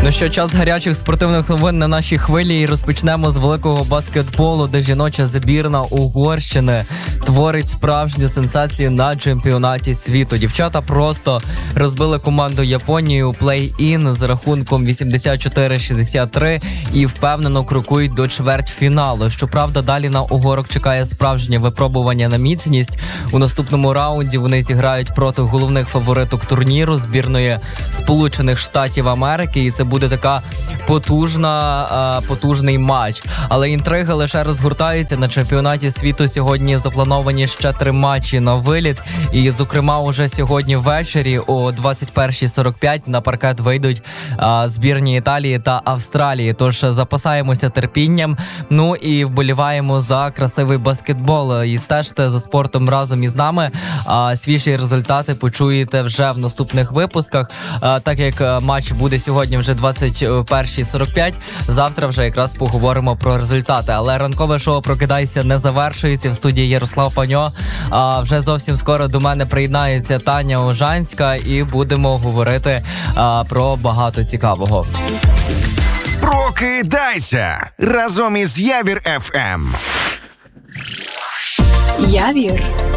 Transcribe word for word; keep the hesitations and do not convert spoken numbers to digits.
Ну що, час гарячих спортивних новин на нашій хвилі, і розпочнемо з великого баскетболу, де жіноча збірна Угорщини творить справжню сенсацію на чемпіонаті світу. Дівчата просто розбили команду Японії у плей-ін з рахунком вісімдесят чотири шістдесят три і впевнено крокують до чвертьфіналу. Щоправда, далі на угорок чекає справжнє випробування на міцність. У наступному раунді вони зіграють проти головних фавориток турніру збірної Сполучених Штатів Америки, і це буде така потужна, потужний матч. Але інтриги лише розгортаються. На чемпіонаті світу сьогодні заплановані ще три матчі на виліт. І, зокрема, уже сьогодні ввечері о двадцять першій сорок п'ять на паркет вийдуть а, збірні Італії та Австралії. Тож запасаємося терпінням, ну і вболіваємо за красивий баскетбол. І стежте за спортом разом із нами. А, свіжі результати почуєте вже в наступних випусках. А, так як матч буде сьогодні вже двадцять першій сорок п'ять, завтра вже якраз поговоримо про результати. Але ранкове шоу «Прокидайся» не завершується. В студії Ярослав Паньо. А вже зовсім скоро до мене приєднається Таня Ожанська і будемо говорити а, про багато цікавого. Прокидайся разом із Явір еф ем. Явір